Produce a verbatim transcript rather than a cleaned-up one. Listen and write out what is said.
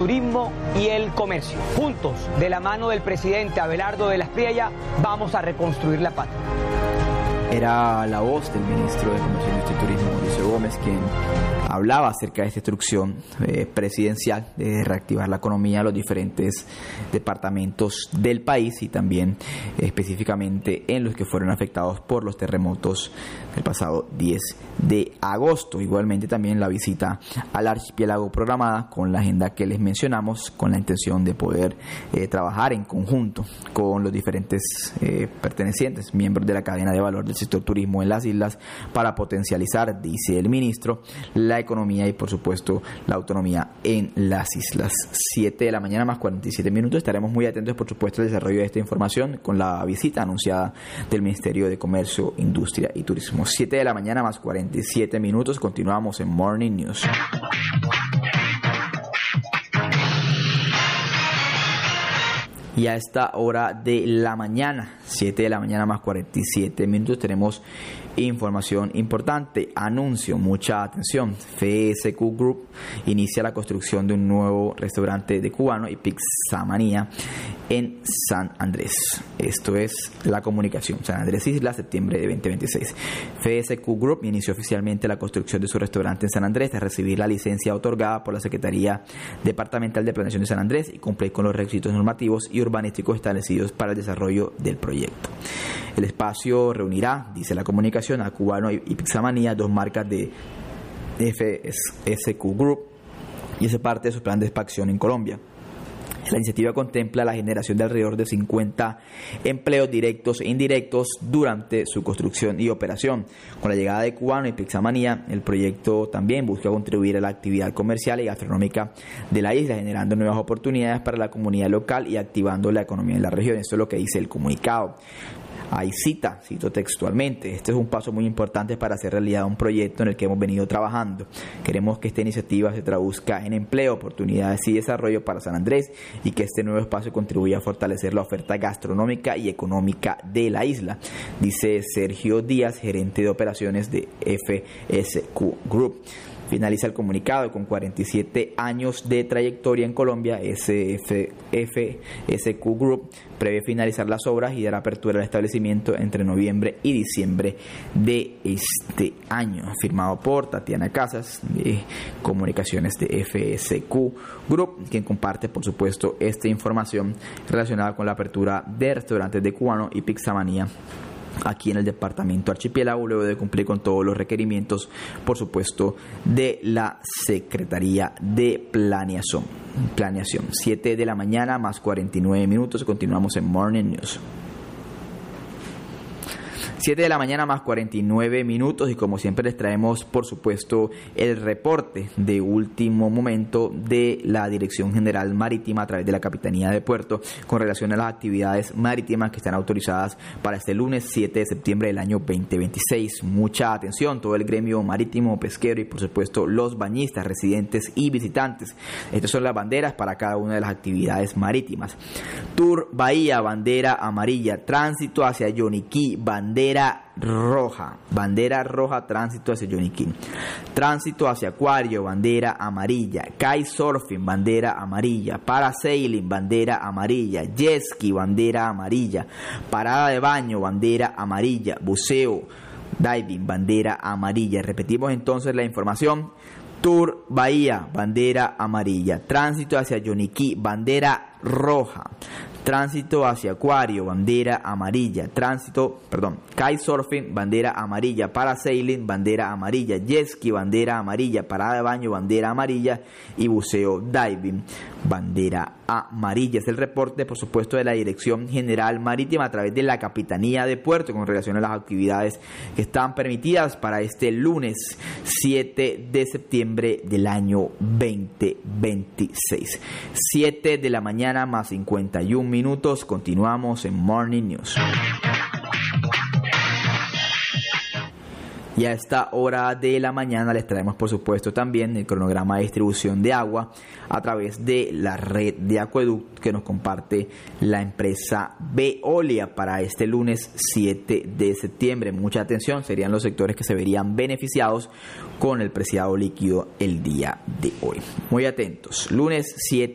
turismo y el comercio. Juntos, de la mano del presidente Abelardo de la Espriella, vamos a reconstruir la patria. Era la voz del ministro de Comercio, Industria y Turismo, Mauricio Gómez, quien hablaba acerca de esta instrucción eh, presidencial de reactivar la economía a los diferentes departamentos del país y también eh, específicamente en los que fueron afectados por los terremotos del pasado diez de agosto. Igualmente también la visita al archipiélago programada con la agenda que les mencionamos, con la intención de poder eh, trabajar en conjunto con los diferentes eh, pertenecientes, miembros de la cadena de valor del sector turismo en las islas, para potencializar, dice el ministro, la economía y por supuesto la autonomía en las islas. Siete de la mañana más cuarenta y siete minutos. Estaremos muy atentos por supuesto al desarrollo de esta información con la visita anunciada del Ministerio de Comercio, Industria y Turismo. Siete de la mañana más cuarenta y siete minutos. Continuamos en Morning News. Y a esta hora de la mañana, siete de la mañana más cuarenta y siete minutos, tenemos información importante. Anuncio, mucha atención. F S Q Group inicia la construcción de un nuevo restaurante de cubano y pizzamanía en San Andrés. Esto es la comunicación. San Andrés Isla, septiembre de veinte veintiséis. F S Q Group inició oficialmente la construcción de su restaurante en San Andrés tras recibir la licencia otorgada por la Secretaría Departamental de Planeación de San Andrés y cumplir con los requisitos normativos y urbanísticos establecidos para el desarrollo del proyecto. El espacio reunirá, dice la comunicación, a Cubano y Pizzamanía, dos marcas de F S Q Group, y es parte de su plan de expansión en Colombia. La iniciativa contempla la generación de alrededor de cincuenta empleos directos e indirectos durante su construcción y operación. Con la llegada de Cubano y Pizzamanía, el proyecto también busca contribuir a la actividad comercial y gastronómica de la isla, generando nuevas oportunidades para la comunidad local y activando la economía en la región. Esto es lo que dice el comunicado. Hay cita, cito textualmente: este es un paso muy importante para hacer realidad un proyecto en el que hemos venido trabajando. Queremos que esta iniciativa se traduzca en empleo, oportunidades y desarrollo para San Andrés y que este nuevo espacio contribuya a fortalecer la oferta gastronómica y económica de la isla, dice Sergio Díaz, gerente de operaciones de F S Q Group. Finaliza el comunicado: con cuarenta y siete años de trayectoria en Colombia, F S Q Group prevé finalizar las obras y dar apertura al establecimiento entre noviembre y diciembre de este año. Firmado por Tatiana Casas, de Comunicaciones de F S Q Group, quien comparte por supuesto esta información relacionada con la apertura de restaurantes de Cubano y Pizzamanía aquí en el departamento Archipiélago, luego de cumplir con todos los requerimientos, por supuesto, de la Secretaría de Planeación. Planeación. siete de la mañana más cuarenta y nueve minutos. Continuamos en Morning News. siete de la mañana más cuarenta y nueve minutos, y como siempre les traemos por supuesto el reporte de último momento de la Dirección General Marítima a través de la Capitanía de Puerto con relación a las actividades marítimas que están autorizadas para este lunes siete de septiembre del año veinte veintiséis. Mucha atención, todo el gremio marítimo, pesquero y por supuesto los bañistas, residentes y visitantes. Estas son las banderas para cada una de las actividades marítimas. Tour Bahía, bandera amarilla. Tránsito hacia Yoniquí, bandera roja, bandera roja, tránsito hacia Yoniquí. Tránsito hacia Acuario, bandera amarilla. Kitesurfing, bandera amarilla. Parasailing, bandera amarilla. Jet ski, bandera amarilla. Parada de baño, bandera amarilla. Buceo, diving, bandera amarilla. Repetimos entonces la información. Tour Bahía, bandera amarilla. Tránsito hacia Yoniquí, bandera roja. Tránsito hacia Acuario, bandera amarilla. Tránsito, perdón, Kitesurfing, bandera amarilla. Parasailing, bandera amarilla. Jet ski, bandera amarilla. Parada de baño, bandera amarilla. Y buceo, diving, bandera amarilla. Es el reporte, por supuesto, de la Dirección General Marítima a través de la Capitanía de Puerto con relación a las actividades que están permitidas para este lunes siete de septiembre del año veinte veintiséis. siete de la mañana más cincuenta y un minutos. Continuamos en Morning News. Y a esta hora de la mañana les traemos por supuesto también el cronograma de distribución de agua a través de la red de acueducto que nos comparte la empresa Veolia para este lunes siete de septiembre. Mucha atención, serían los sectores que se verían beneficiados con el preciado líquido el día de hoy. Muy atentos. Lunes siete